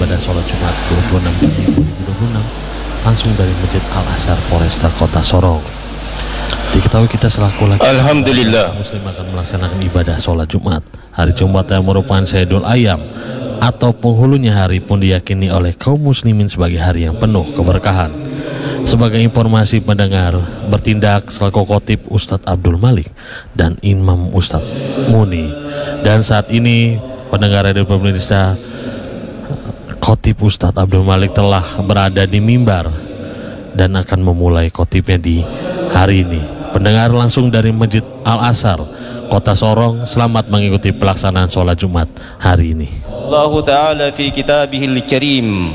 ibadah sholat Jumat 26 Juni 2026 langsung dari Masjid Al-Azhar Polresta Kota Sorong. Diketahui kita selaku laki Alhamdulillah Muslim akan melaksanakan ibadah sholat Jumat. Hari Jumat yang merupakan Sayyidul Ayyam atau penghulunya hari pun diyakini oleh kaum muslimin sebagai hari yang penuh keberkahan. Sebagai informasi pendengar, bertindak selaku khotib Ustadz Abdul Malik dan Imam Ustadz Muni. Dan saat ini pendengar Radio Pemirsa, khotib Ustadz Abdul Malik telah berada di mimbar dan akan memulai khotibnya di hari ini. Pendengar langsung dari Masjid Al-Azhar Kota Sorong, selamat mengikuti pelaksanaan sholat Jumat hari ini. Allah Ta'ala fi kitabihil karim,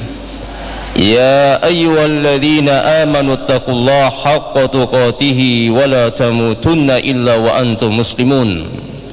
ya ayyuhalladzina amanu taqullaha haqqa tuqatihi wa la tamutunna illa wa antum muslimun.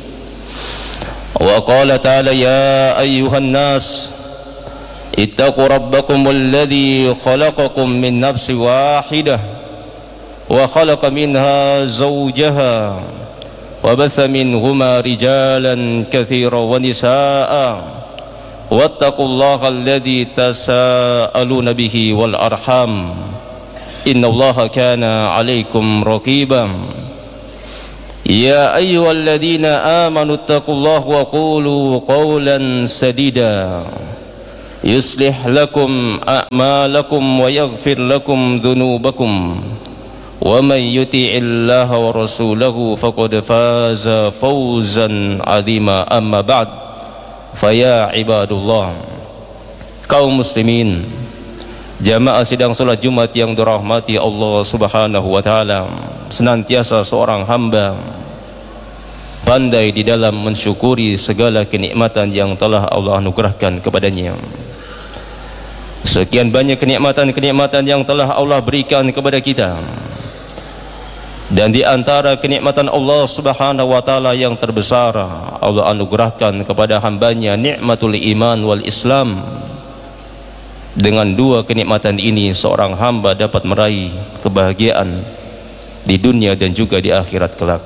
Wa qala ta'ala ya ayyuhan nas ittaqu rabbakum alladhi khalaqakum min nafsin wahidah wa khalaqa minha zawjaha wa batha minhuma rijalan katsiran wa nisaa wattaqullaha alladhi tasaaluna bihi wal arham innallaha kana 'alaikum raqiban. Ya ayyuhalladzina amanu taqullaha wa qulu qawlan sadida yuslih lakum a'malakum wa yaghfir lakum dhunubakum wa man yuti'illaha wa rasulahu faqad faza fawzan 'azima. Amma ba'd, fa ya ibadullah, kaum muslimin, jamaah sidang salat Jumat yang dirahmati Allah Subhanahu wa taala, senantiasa seorang hamba pandai di dalam mensyukuri segala kenikmatan yang telah Allah anugerahkan kepadanya. Sekian banyak kenikmatan-kenikmatan yang telah Allah berikan kepada kita, dan di antara kenikmatan Allah Subhanahu wa taala yang terbesar Allah anugerahkan kepada hambanya nikmatul iman wal Islam. Dengan dua kenikmatan ini seorang hamba dapat meraih kebahagiaan di dunia dan juga di akhirat kelak.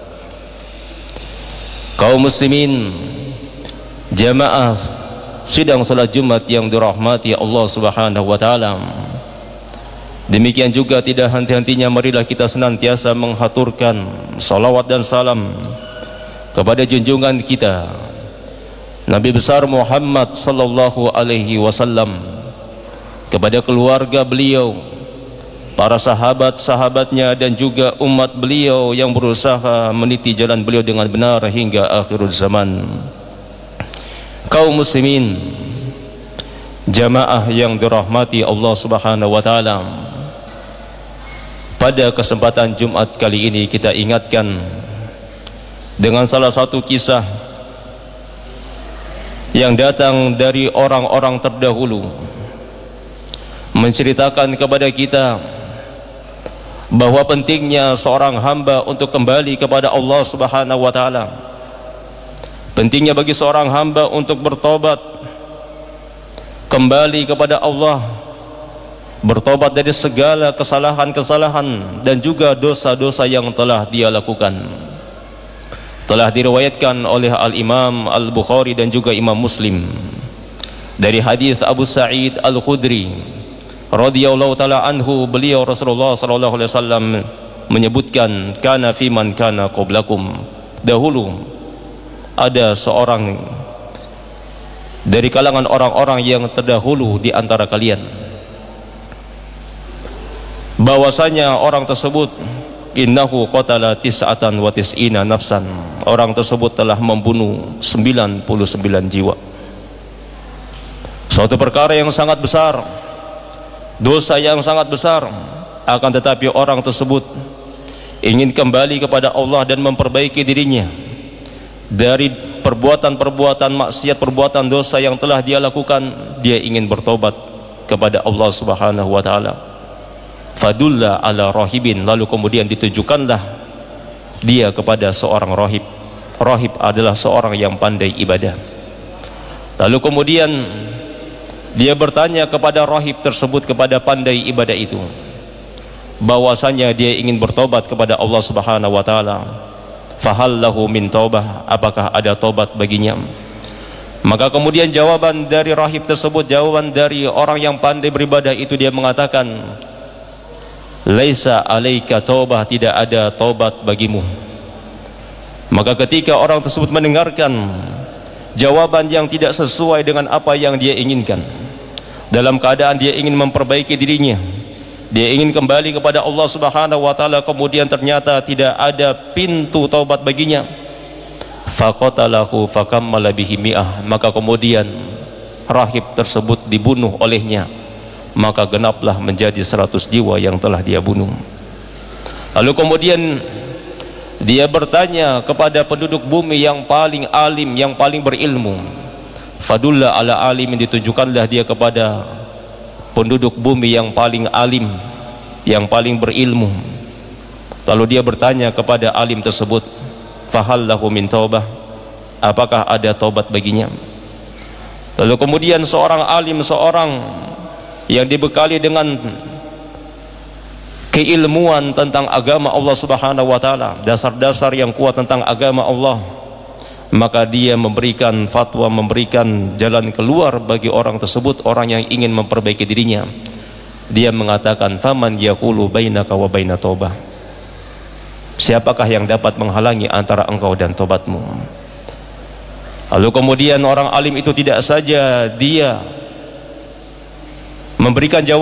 Kaum muslimin, jamaah sidang salat Jumat yang dirahmati Allah Subhanahu wa taala, demikian juga tidak henti-hentinya marilah kita senantiasa menghaturkan salawat dan salam kepada junjungan kita Nabi besar Muhammad sallallahu alaihi wasallam, kepada keluarga beliau, para sahabat-sahabatnya, dan juga umat beliau yang berusaha meniti jalan beliau dengan benar hingga akhir zaman. Kaum muslimin, jamaah yang dirahmati Allah Subhanahu wa taala, pada kesempatan Jumat kali ini kita ingatkan dengan salah satu kisah yang datang dari orang-orang terdahulu, menceritakan kepada kita bahwa pentingnya seorang hamba untuk kembali kepada Allah Subhanahu wa taala. Pentingnya bagi seorang hamba untuk bertobat, kembali kepada Allah, bertobat dari segala kesalahan-kesalahan dan juga dosa-dosa yang telah dia lakukan. Telah diriwayatkan oleh Al-Imam Al-Bukhari dan juga Imam Muslim dari hadis Abu Sa'id Al-Khudri radhiyallahu taala anhu, beliau Rasulullah sallallahu alaihi wasallam menyebutkan, kana fi man kana qablakum, dahulu ada seorang dari kalangan orang-orang yang terdahulu di antara kalian, bahwasanya orang tersebut innahu qatala tis'atan wa tis'ina nafsan, orang tersebut telah membunuh 99 jiwa. Suatu perkara yang sangat besar, dosa yang sangat besar, akan tetapi orang tersebut ingin kembali kepada Allah dan memperbaiki dirinya dari perbuatan-perbuatan maksiat, perbuatan dosa yang telah dia lakukan. Dia ingin bertobat kepada Allah Subhanahu wa taala. Fadulla ala rahibin, lalu kemudian ditujukanlah dia kepada seorang rahib. Rahib adalah seorang yang pandai ibadah. Lalu kemudian dia bertanya kepada rahib tersebut, kepada pandai ibadah itu, bahwasanya dia ingin bertobat kepada Allah Subhanahu wa taala. Fahal lahu min taubah, apakah ada tobat baginya? Maka kemudian jawaban dari rahib tersebut, jawaban dari orang yang pandai beribadah itu, dia mengatakan, laisa alaika taubah, tidak ada taubat bagimu. Maka ketika orang tersebut mendengarkan jawaban yang tidak sesuai dengan apa yang dia inginkan, dalam keadaan dia ingin memperbaiki dirinya, dia ingin kembali kepada Allah Subhanahu wa taala, kemudian ternyata tidak ada pintu taubat baginya, faqatalahu fakammala bihi mi'ah, maka kemudian rahib tersebut dibunuh olehnya, maka genaplah menjadi 100 jiwa yang telah dia bunuh. Lalu kemudian dia bertanya kepada penduduk bumi yang paling alim, yang paling berilmu, fadulla ala alimin, ditunjukkanlah dia kepada penduduk bumi yang paling alim, yang paling berilmu. Lalu dia bertanya kepada alim tersebut, fahal lahu min taubah, apakah ada taubat baginya? Lalu kemudian seorang alim, seorang yang dibekali dengan keilmuan tentang agama Allah Subhanahu wa taala, dasar-dasar yang kuat tentang agama Allah, maka dia memberikan fatwa, memberikan jalan keluar bagi orang tersebut, orang yang ingin memperbaiki dirinya. Dia mengatakan, faman yaqulu bainaka wa baina taubah, siapakah yang dapat menghalangi antara engkau dan tobatmu? Lalu kemudian orang alim itu tidak saja dia memberikan jawaban